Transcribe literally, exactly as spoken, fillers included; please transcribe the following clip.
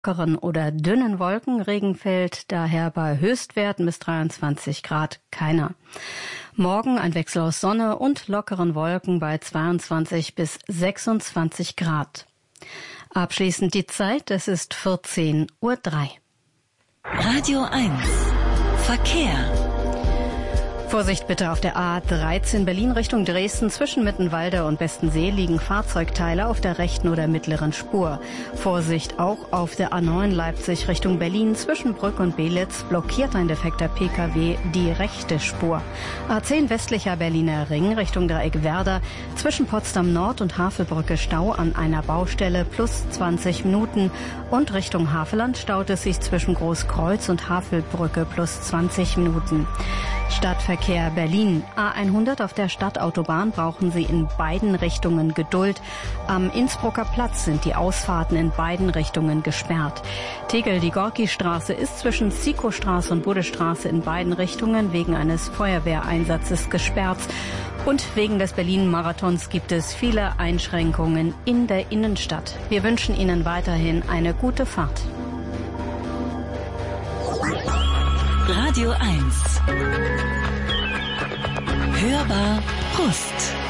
lockeren oder dünnen Wolken. Regen fällt daher bei Höchstwerten bis dreiundzwanzig Grad keiner. Morgen ein Wechsel aus Sonne und lockeren Wolken bei zweiundzwanzig bis sechsundzwanzig Grad. Abschließend die Zeit, es ist vierzehn Uhr drei. Radio eins Verkehr. Vorsicht bitte auf der A dreizehn Berlin Richtung Dresden. Zwischen Mittenwalde und Bestensee liegen Fahrzeugteile auf der rechten oder mittleren Spur. Vorsicht auch auf der A neun Leipzig Richtung Berlin. Zwischen Brück und Belitz blockiert ein defekter P K W die rechte Spur. A zehn westlicher Berliner Ring Richtung Dreieck Werder. Zwischen Potsdam Nord und Havelbrücke Stau an einer Baustelle plus zwanzig Minuten. Und Richtung Havelland staut es sich zwischen Großkreuz und Havelbrücke plus zwanzig Minuten. Stadtverkehr Berlin. A hundert auf der Stadtautobahn brauchen Sie in beiden Richtungen Geduld. Am Innsbrucker Platz sind die Ausfahrten in beiden Richtungen gesperrt. Tegel, die Gorki-Straße ist zwischen Zikostraße und Buddestraße in beiden Richtungen wegen eines Feuerwehreinsatzes gesperrt. Und wegen des Berlin-Marathons gibt es viele Einschränkungen in der Innenstadt. Wir wünschen Ihnen weiterhin eine gute Fahrt. Radio eins. Hörbar Brust.